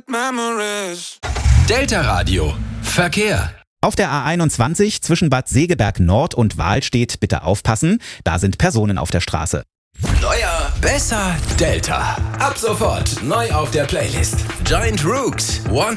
Delta Radio. Verkehr. Auf der A21 zwischen Bad Segeberg Nord und Wahlstedt bitte aufpassen, da sind Personen auf der Straße. Neuer, besser, Delta. Ab sofort neu auf der Playlist. Giant Rooks, Want